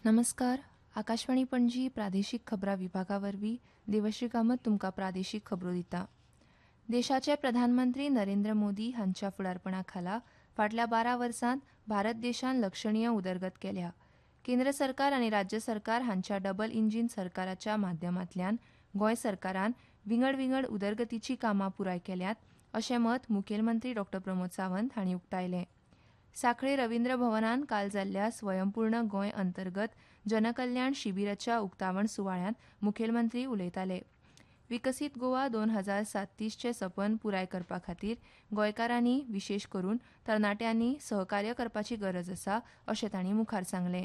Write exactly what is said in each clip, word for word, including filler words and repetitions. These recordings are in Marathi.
नमस्कार. आकाशवाणी पणजी प्रादेशीक खबरां विभागा वरवीं देवश्री कामत तुमकां प्रादेशीक खबरो दिता. देशाचे प्रधानमंत्री नरेंद्र मोदी हांच्या फुडारपणा खाला फाटल्या बारा वर्सांत भारत देशान लक्षणीय उदरगत केल्या. केंद्र सरकार आनी राज्य सरकार हांच्या डबल इंजीन सरकाराच्या माध्यमांतल्यान गोंय सरकारान विंगड विंगड उदरगतीची कामां पुराय केल्यात, अशें मत मुखेलमंत्री डॉ प्रमोद सावंत हांणी उक्तायलें. सांखळे रवींद्र भवनान काल जाल्ल्या स्वयंपूर्ण गोंय अंतर्गत जनकल्याण शिबिराच्या उक्तावण सुवाळ्यांत मुखेलमंत्री उलयताले. विकसीत गोवा दोन हजार साततीसचे सपन पुराय करपा खातीर गोंयकारांनी विशेश करून तरणाट्यांनी सहकार्य करपाची गरज आसा, अशें तांणी मुखार सांगलें.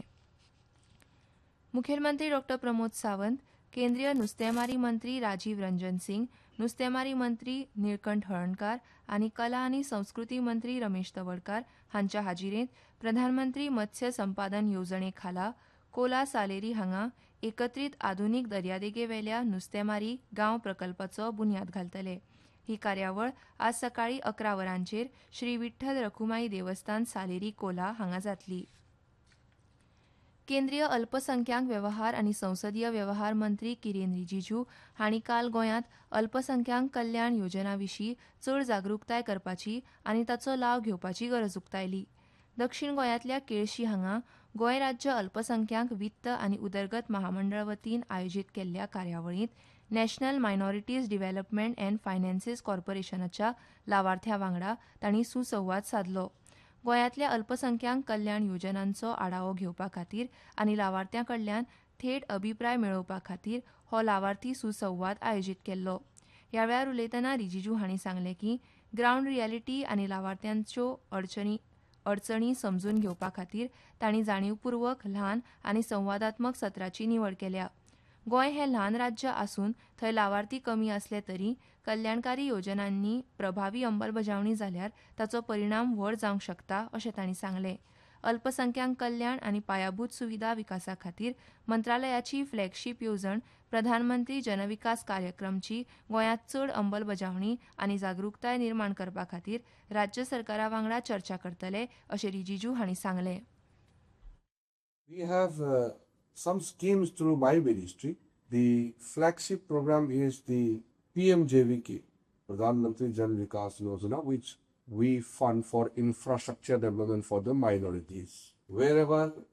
मुखेलमंत्री डॉ प्रमोद सावंत, केंद्रीय नुस्तेमारी मंत्री राजीव रंजन सिंग, नुस्तेमारी मंत्री निळकंठ हळर्णकार आनी कला आनी संस्कृती मंत्री रमेश तवडकार हांच्या हाजिरेंत प्रधानमंत्री मत्स्य संपादन येवजणे खाला कोला सालेरी हांगा एकत्रीत आधुनीक दर्यादेगेवेल्या नुस्तेमारी गांव प्रकल्पाचो बुन्याद घालतले. ही कार्यावळ आज सकाळी अकरा वरांचेर श्री विठ्ठल रखुमाई देवस्थान सालेरी कोला हांगा जातली. केंद्रीय अल्पसंख्याक वेवहार आनी संसदीय वेवहार मंत्री किरेन रिजिजू हांणी काल गोंयांत अल्पसंख्याक कल्याण येवजणां विशीं चड जागृताय करपाची आनी ताचो लाव घेवपाची गरज उक्तायली. दक्षिण गोंयांतल्या केळशी हांगा गोंय राज्य अल्पसंख्याक वित्त आनी उदरगत महामंडळ वतीन आयोजीत केल्ल्या कार्यावळींत नॅशनल मायनॉरिटीज डिव्हलपमेंट अँड फायनान्सीस कॉर्पोरेशनाच्या लावार्थ्यां वांगडा तांणी सुसंवाद सादलो. गोंयांतल्या अल्पसंख्याक कल्याण येवजणांचो आढावो घेवपा खातीर आनी लावार्थ्यां कडल्यान थेट अभिप्राय मेळोवपा खातीर हो लावार्थी सुसंवाद आयोजीत केल्लो. ह्या वेळार उलयतना रिजिजू हांणी सांगलें की ग्रावंड रियलिटी आनी लावार्थ्यांच्यो अडचणी अडचणी समजून घेवपा खातीर तांणी जाणीवपूर्वक ल्हान आनी संवादात्मक सत्राची निवड केल्या. गोंय हें ल्हान राज्य आसून थंय लावार्थी कमी आसले तरी कल्याणकारी येवजणांनी प्रभावी अंमलबजावणी जाल्यार ताचो परिणाम व्हड जावंक शकता, अशें तांणी सांगलें. अल्पसंख्याक कल्याण आनी पायाभूत सुविधा विकासा खातीर मंत्रालयाची फ्लॅगशीप येवजण प्रधानमंत्री जनविकास कार्यक्रमची गोंयांत चड अंमलबजावणी आनी जागृताय निर्माण करपा खातीर राज्य सरकारा वांगडा चर्चा करतले, अशें रिजिजू हांणी सांगलें. We have uh, some schemes through my ministry. The flagship program is the P M J V K, Pradhan Mantri Jan Vikas Yojana, which we fund for infrastructure development for the minorities. Wherever